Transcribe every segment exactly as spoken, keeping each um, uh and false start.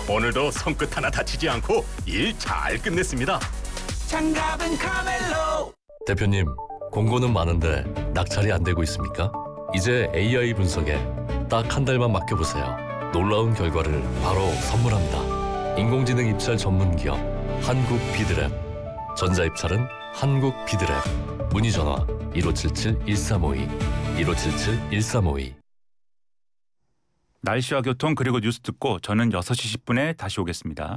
오늘도 손끝 하나 다치지 않고 일 잘 끝냈습니다. 장갑은 카멜로. 대표님, 공고는 많은데 낙찰이 안 되고 있습니까? 이제 에이아이 분석에 딱 한 달만 맡겨보세요. 놀라운 결과를 바로 선물합니다. 인공지능 입찰 전문 기업 한국 비드랩. 전자입찰은 한국 비드랩. 문의 전화 일오칠칠 일삼오이 일오칠칠 일삼오이. 날씨와 교통 그리고 뉴스 듣고 저는 여섯 시 십 분에 다시 오겠습니다.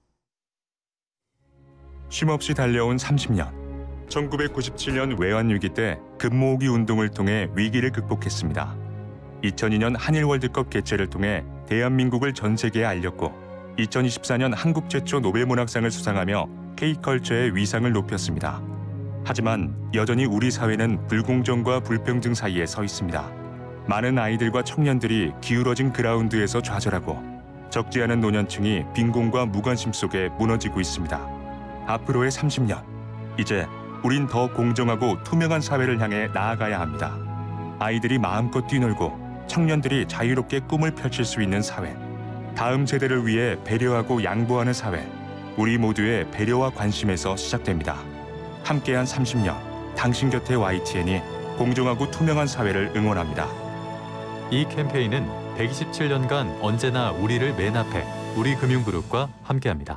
쉼없이 달려온 삼십 년. 천구백구십칠 년 외환위기 때 금모으기 운동을 통해 위기를 극복했습니다. 이천이 년 한일 월드컵 개최를 통해 대한민국을 전 세계에 알렸고 이천이십사 년 한국 최초 노벨문학상을 수상하며 K컬처의 위상을 높였습니다. 하지만 여전히 우리 사회는 불공정과 불평등 사이에 서 있습니다. 많은 아이들과 청년들이 기울어진 그라운드에서 좌절하고 적지 않은 노년층이 빈곤과 무관심 속에 무너지고 있습니다. 앞으로의 삼십 년, 이제 우린 더 공정하고 투명한 사회를 향해 나아가야 합니다. 아이들이 마음껏 뛰놀고 청년들이 자유롭게 꿈을 펼칠 수 있는 사회, 다음 세대를 위해 배려하고 양보하는 사회, 우리 모두의 배려와 관심에서 시작됩니다. 함께한 삼십 년, 당신 곁에 와이티엔이 공정하고 투명한 사회를 응원합니다. 이 캠페인은 백이십칠 년간 언제나 우리를 맨 앞에 우리금융그룹과 함께합니다.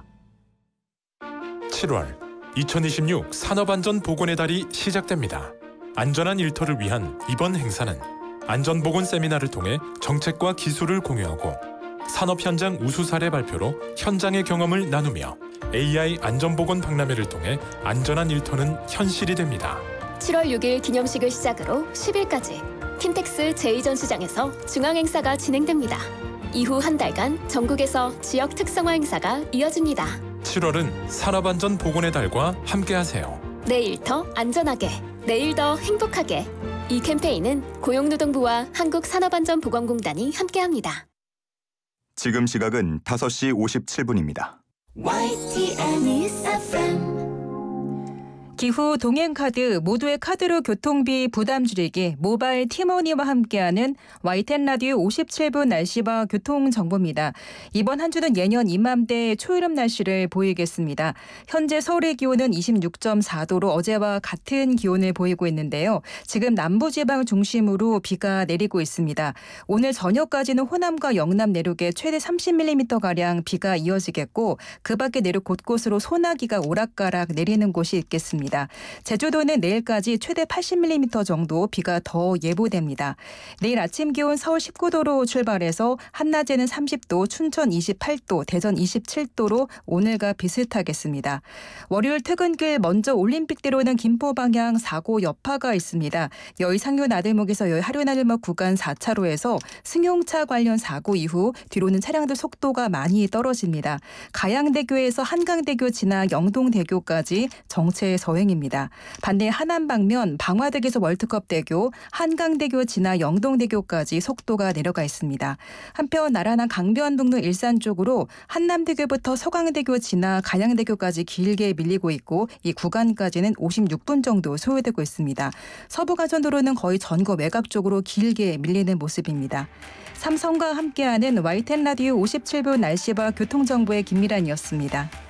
칠월 이천이십육 산업안전보건의 달이 시작됩니다. 안전한 일터를 위한 이번 행사는 안전보건 세미나를 통해 정책과 기술을 공유하고 산업 현장 우수 사례 발표로 현장의 경험을 나누며 에이아이 안전보건 박람회를 통해 안전한 일터는 현실이 됩니다. 칠월 육일 기념식을 시작으로 십일까지 킨텍스 제이 전시장에서 중앙행사가 진행됩니다. 이후 한 달간 전국에서 지역 특성화 행사가 이어집니다. 칠월은 산업안전보건의 달과 함께하세요. 내일 더 안전하게, 내일 더 행복하게. 이 캠페인은 고용노동부와 한국산업안전보건공단이 함께합니다. 지금 시각은 다섯 시 오십칠 분입니다. 와이티엔 News 에프엠. 기후 동행카드 모두의 카드로 교통비 부담 줄이기 모바일 티머니와 함께하는 와이티엔 라디오 오십칠 분 날씨와 교통정보입니다. 이번 한 주는 예년 이맘때 초여름 날씨를 보이겠습니다. 현재 서울의 기온은 이십육 점 사 도로 어제와 같은 기온을 보이고 있는데요. 지금 남부지방 중심으로 비가 내리고 있습니다. 오늘 저녁까지는 호남과 영남 내륙에 최대 삼십 밀리미터가량 비가 이어지겠고 그 밖에 내륙 곳곳으로 소나기가 오락가락 내리는 곳이 있겠습니다. 제주도는 내일까지 최대 팔십 밀리미터 정도 비가 더 예보됩니다. 내일 아침 기온 서울 십구 도로 출발해서 한낮에는 삼십 도, 춘천 이십팔 도, 대전 이십칠 도로 오늘과 비슷하겠습니다. 월요일 퇴근길 먼저 올림픽대로는 김포 방향 사고 여파가 있습니다. 여의 상류 나들목에서 여의 하류 나들목 구간 사 차로에서 승용차 관련 사고 이후 뒤로는 차량들 속도가 많이 떨어집니다. 가양대교에서 한강대교 지나 영동대교까지 정체 서행입니다. 반대 하남 방면 방화대교에서 월드컵대교, 한강대교 지나 영동대교까지 속도가 내려가 있습니다. 한편 나란한 강변북로 일산 쪽으로 한남대교부터 서강대교 지나 가양대교까지 길게 밀리고 있고 이 구간까지는 오십육 분 정도 소요되고 있습니다. 서부간선도로는 거의 전거 외곽 쪽으로 길게 밀리는 모습입니다. 삼성과 함께하는 와이티엔 라디오 오십칠 분 날씨와 교통정보의 김미란이었습니다.